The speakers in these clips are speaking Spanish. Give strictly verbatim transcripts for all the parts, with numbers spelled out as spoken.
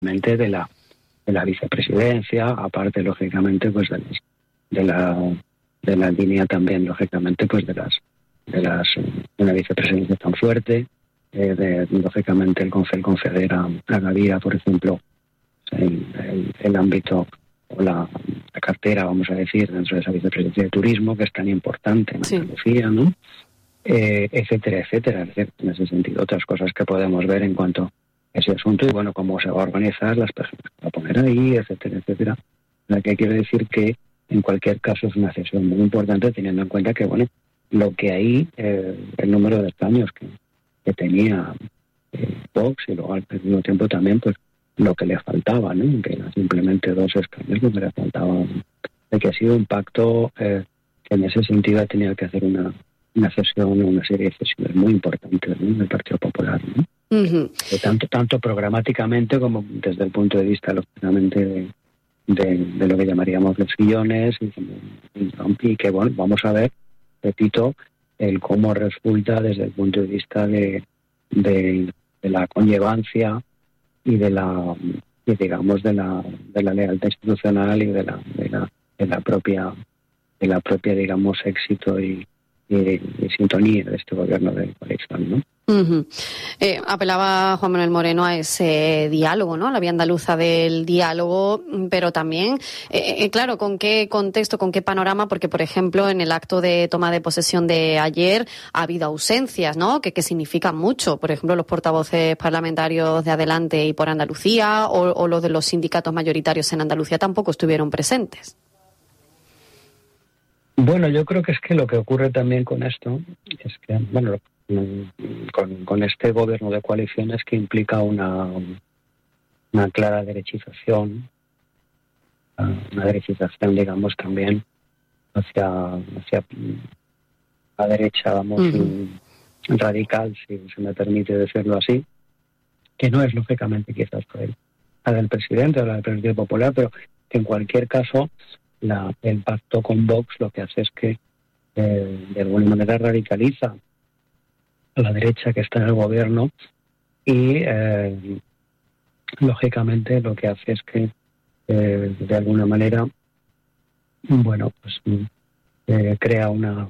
lógicamente, de la de la vicepresidencia, aparte, lógicamente, pues de, las, de la de la línea también, lógicamente, pues de las de las de una vicepresidencia tan fuerte, eh, de, lógicamente, el Concel confedera a Gavira, por ejemplo, el, el, el ámbito o la, la cartera, vamos a decir, dentro de esa vicepresidencia de turismo, que es tan importante en Andalucía, sí. ¿no? Eh, etcétera, etcétera, en ese sentido, otras cosas que podemos ver en cuanto a ese asunto y, bueno, cómo se va a organizar, las personas que va a poner ahí, etcétera, etcétera. La que quiero decir que, en cualquier caso, es una cesión muy importante, teniendo en cuenta que, bueno, lo que ahí, eh, el número de escaños que, que tenía eh, Vox, y luego al mismo tiempo también, pues, lo que le faltaba, ¿no? Que eran simplemente dos escaños, lo que le faltaba, de que ha sido un pacto eh, que en ese sentido ha tenido que hacer una, una cesión, una serie de cesiones muy importantes, ¿no? Del Partido Popular, ¿no? Uh-huh. Tanto, tanto programáticamente como desde el punto de vista, lógicamente, de, de, de lo que llamaríamos los guiones, y, y que, bueno, vamos a ver, repito, el cómo resulta desde el punto de vista de, de, de la conllevancia y de la, y digamos, de la de la lealtad institucional y de la de la, de la propia de la propia digamos éxito y, y, y sintonía de este gobierno de coalición, ¿no? Uh-huh. Eh, apelaba Juan Manuel Moreno a ese diálogo, ¿no? La vía andaluza del diálogo, pero también, eh, eh, claro, ¿con qué contexto, con qué panorama? Porque, por ejemplo, en el acto de toma de posesión de ayer ha habido ausencias, ¿no? Que, que significan mucho. Por ejemplo, los portavoces parlamentarios de Adelante y por Andalucía o, o los de los sindicatos mayoritarios en Andalucía tampoco estuvieron presentes. Bueno, yo creo que es que lo que ocurre también con esto es que, bueno, Con, con este gobierno de coaliciones que implica una, una clara derechización, una derechización, digamos, también hacia, hacia la derecha, vamos, uh-huh. radical, si se me permite decirlo así, que no es lógicamente quizás por el, la del presidente o la del Partido Popular, pero que en cualquier caso la, el pacto con Vox lo que hace es que eh, de alguna manera radicaliza a la derecha que está en el gobierno y eh, lógicamente lo que hace es que eh, de alguna manera bueno pues eh, crea una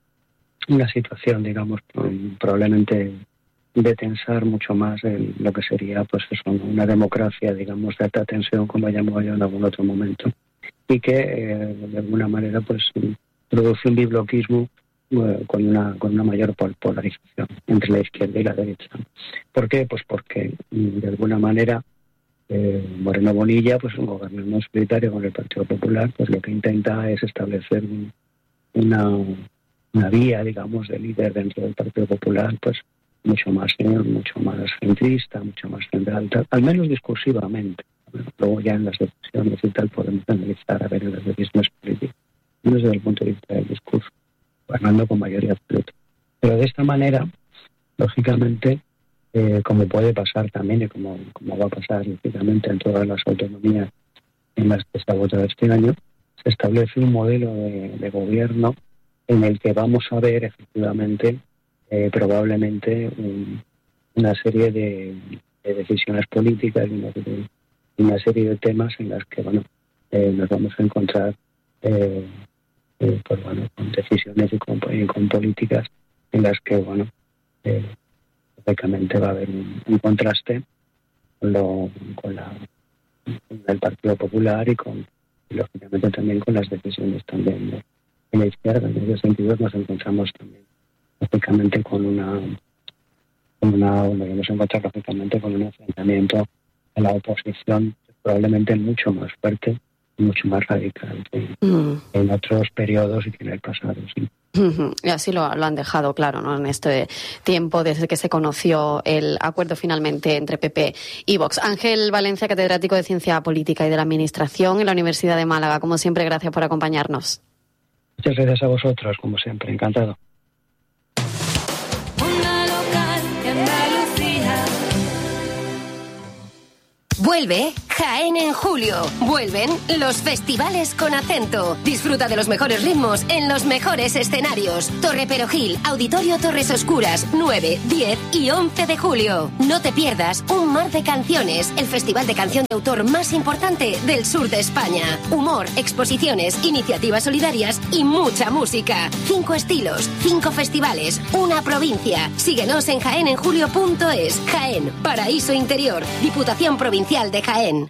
una situación, digamos, probablemente de tensar mucho más el, lo que sería pues eso, una democracia, digamos, de alta tensión, como llamo yo en algún otro momento, y que eh, de alguna manera pues produce un bibloquismo con una con una mayor polarización entre la izquierda y la derecha. ¿Por qué? Pues porque de alguna manera eh, Moreno Bonilla, pues un gobierno solitario con el Partido Popular, pues lo que intenta es establecer un, una una vía, digamos, de líder dentro del Partido Popular, pues mucho más mucho más centrista, mucho más central, al menos discursivamente. Luego ya en las decisiones y tal podemos analizar a ver las decisiones políticas, desde el punto de vista del discurso, gobernando con mayoría absoluta. Pero de esta manera, lógicamente, eh, como puede pasar también, y como, como va a pasar, lógicamente, en todas las autonomías en las que se ha votado este año, se establece un modelo de, de gobierno en el que vamos a ver, efectivamente, eh, probablemente, un, una serie de, de decisiones políticas y una, de, una serie de temas en las que, bueno, eh, nos vamos a encontrar eh, Eh, pues bueno, con decisiones y con, y con políticas en las que, bueno, eh, lógicamente va a haber un, un contraste con, lo, con, la, con el Partido Popular y con, y lógicamente también con las decisiones también de, de la izquierda. En ese sentido nos encontramos también, lógicamente, con una, con una, bueno, nos encontramos lógicamente con un enfrentamiento a la oposición probablemente mucho más fuerte, mucho más radical que mm. en otros periodos y que en el pasado, sí. Uh-huh. Y así lo, lo han dejado claro, ¿no? En este tiempo desde que se conoció el acuerdo finalmente entre P P y Vox. Ángel Valencia, catedrático de Ciencia Política y de la Administración en la Universidad de Málaga. Como siempre, gracias por acompañarnos. Muchas gracias a vosotros, como siempre. Encantado. Una local de Andalucía. Vuelve Jaén en julio. Vuelven los festivales con acento. Disfruta de los mejores ritmos en los mejores escenarios. Torre Perojil, Auditorio Torres Oscuras, nueve, diez y once de julio. No te pierdas Un Mar de Canciones, el festival de canción de autor más importante del sur de España. Humor, exposiciones, iniciativas solidarias y mucha música. Cinco estilos, cinco festivales, una provincia. Síguenos en jaén en julio punto es. Jaén, paraíso interior. Diputación Provincial de Jaén.